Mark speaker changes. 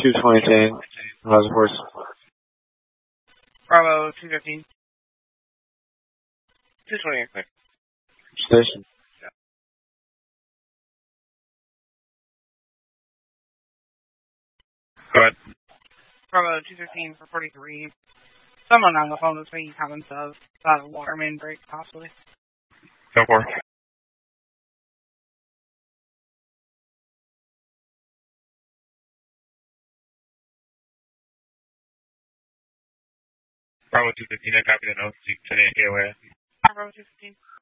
Speaker 1: 22010. How's the horse?
Speaker 2: Bravo 215. 220 clear.
Speaker 1: Station.
Speaker 3: Go ahead.
Speaker 2: Bravo 215 for 43. Someone on the phone was making comments of a water main break, possibly.
Speaker 3: Go for. Bravo 215, I copy the notes. 10 KOA.
Speaker 2: Bravo 215.